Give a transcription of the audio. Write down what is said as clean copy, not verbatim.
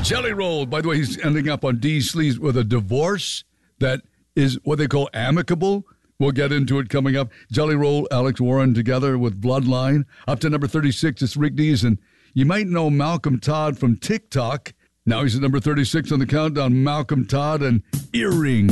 Jelly Roll, by the way, he's ending up on D Sleaze with a divorce that is what they call amicable. We'll get into it coming up. Jelly Roll, Alex Warren together with Bloodline. Up to number 36, it's Rick Dees. And you might know Malcolm Todd from TikTok. Now he's at number 36 on the countdown. Malcolm Todd and Earring.